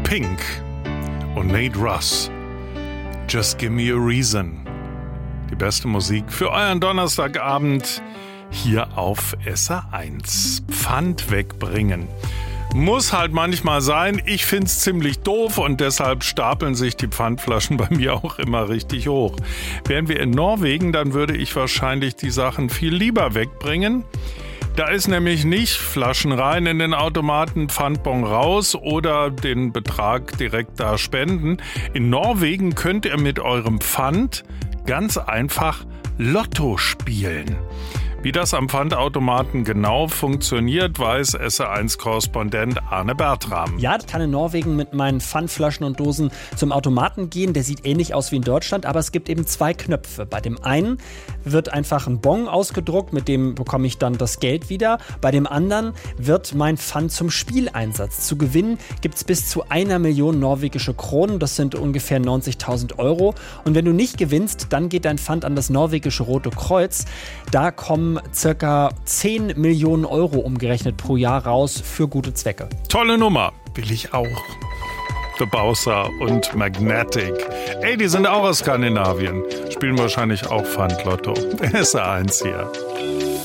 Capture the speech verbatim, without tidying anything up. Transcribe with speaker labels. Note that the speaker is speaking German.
Speaker 1: Pink und Nate Russ. Just give me a reason. Die beste Musik für euren Donnerstagabend hier auf S R eins. Pfand wegbringen. Muss halt manchmal sein. Ich find's ziemlich doof und deshalb stapeln sich die Pfandflaschen bei mir auch immer richtig hoch. Wären wir in Norwegen, dann würde ich wahrscheinlich die Sachen viel lieber wegbringen. Da ist nämlich nicht Flaschen rein in den Automaten, Pfandbon raus oder den Betrag direkt da spenden. In Norwegen könnt ihr mit eurem Pfand ganz einfach Lotto spielen. Wie das am Pfandautomaten genau funktioniert, weiß S R eins Korrespondent Arne Bertram.
Speaker 2: Ja, ich kann in Norwegen mit meinen Pfandflaschen und Dosen zum Automaten gehen. Der sieht ähnlich aus wie in Deutschland, aber es gibt eben zwei Knöpfe. Bei dem einen wird einfach ein Bon ausgedruckt, mit dem bekomme ich dann das Geld wieder. Bei dem anderen wird mein Pfand zum Spieleinsatz. Zu gewinnen gibt es bis zu einer Million norwegische Kronen. Das sind ungefähr neunzigtausend Euro. Und wenn du nicht gewinnst, dann geht dein Pfand an das norwegische Rote Kreuz. Da kommen circa zehn Millionen Euro umgerechnet pro Jahr raus für gute Zwecke.
Speaker 1: Tolle Nummer, will ich auch. The Bowser und Magnetic. Ey, die sind auch aus Skandinavien. Spielen wahrscheinlich auch Pfandlotto. S R eins hier.